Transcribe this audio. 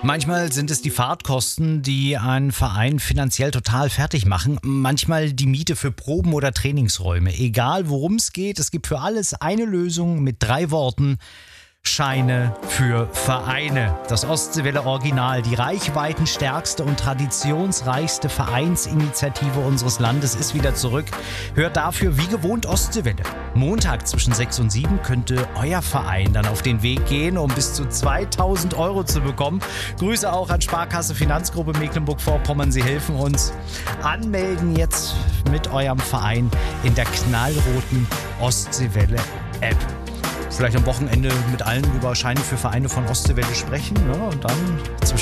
Manchmal sind es die Fahrtkosten, die einen Verein finanziell total fertig machen. Manchmal die Miete für Proben oder Trainingsräume. Egal worum es geht, es gibt für alles eine Lösung mit 3 Worten. Scheine für Vereine. Das Ostseewelle Original, die reichweitenstärkste und traditionsreichste Vereinsinitiative unseres Landes, ist wieder zurück. Hört dafür wie gewohnt Ostseewelle. Montag zwischen 6 und 7 könnte euer Verein dann auf den Weg gehen, um bis zu 2.000 € zu bekommen. Grüße auch an Sparkasse Finanzgruppe Mecklenburg-Vorpommern. Sie helfen uns. Anmelden jetzt mit eurem Verein in der knallroten Ostseewelle App. Vielleicht am Wochenende mit allen über Scheine für Vereine von Ostseewelle sprechen, ne? Und dann zwischen